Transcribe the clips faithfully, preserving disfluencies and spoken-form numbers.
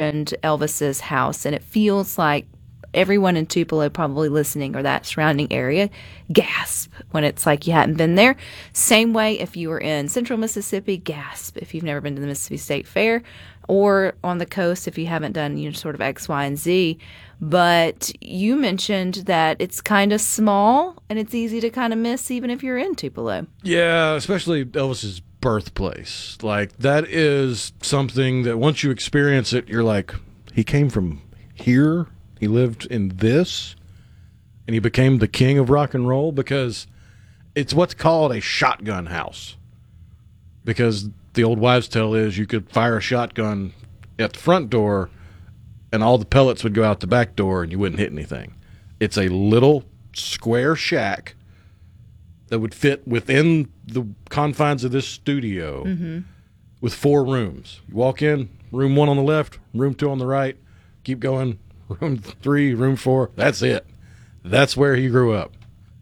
mentioned Elvis's house, and it feels like everyone in Tupelo probably listening or that surrounding area gasp when it's like you hadn't been there. Same way if you were in central Mississippi, gasp if you've never been to the Mississippi State Fair, or on the coast if you haven't done, you know, sort of X, Y, and Z. But you mentioned that it's kind of small and it's easy to kind of miss even if you're in Tupelo. Yeah, especially Elvis's birthplace. Like, that is something that once you experience it, you're like, he came from here? He lived in this, and he became the king of rock and roll, because it's what's called a shotgun house. Because the old wives' tale is you could fire a shotgun at the front door, and all the pellets would go out the back door, and you wouldn't hit anything. It's a little square shack that would fit within the confines of this studio mm-hmm. with four rooms. You walk in, room one on the left, room two on the right, keep going. Room three, room four, that's it. That's where he grew up.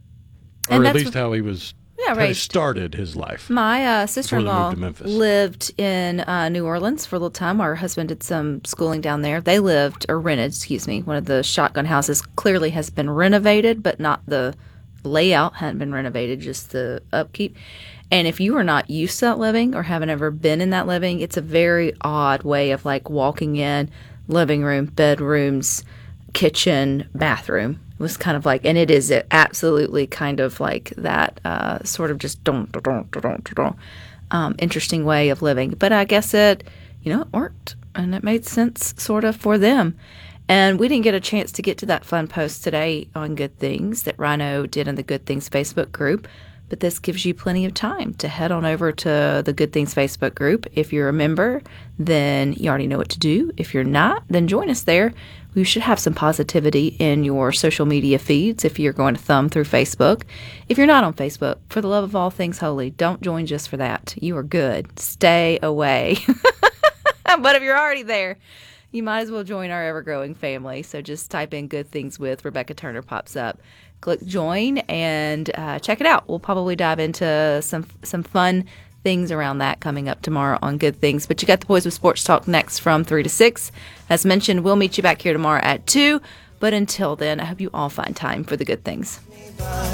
Or and at least how he was, yeah, how right. he started his life. My uh, sister-in-law lived in uh, New Orleans for a little time. Our husband did some schooling down there. They lived, or rented, excuse me, one of the shotgun houses. Clearly has been renovated, but not the layout hadn't been renovated, just the upkeep. And if you are not used to that living or haven't ever been in that living, it's a very odd way of like walking in, living room, bedrooms, kitchen, bathroom. It was kind of like, and it is absolutely kind of like that uh, sort of just don't, don't, don't, don't, don't, um, interesting way of living. But I guess it, you know, it worked and it made sense sort of for them. And we didn't get a chance to get to that fun post today on Good Things that Rhino did in the Good Things Facebook group. But this gives you plenty of time to head on over to the Good Things Facebook group. If you're a member, then you already know what to do. If you're not, then join us there. We should have some positivity in your social media feeds if you're going to thumb through Facebook. If you're not on Facebook, for the love of all things holy, don't join just for that. You are good. Stay away. But if you're already there, you might as well join our ever-growing family. So just type in Good Things with Rebecca Turner pops up. Click join and uh, check it out. We'll probably dive into some some fun things around that coming up tomorrow on Good Things. But you got the Boys with Sports Talk next from three to six. As mentioned, we'll meet you back here tomorrow at two. But until then, I hope you all find time for the good things.